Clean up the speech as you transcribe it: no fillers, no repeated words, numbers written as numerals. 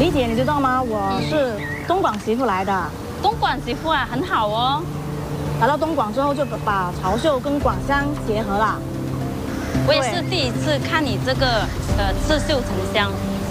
李姐，你知道吗？我是东莞媳妇来的。 东莞媳妇啊，很好哦。 来到东莞之后，就把潮绣跟广香结合了。 我也是第一次看你这个刺绣沉香。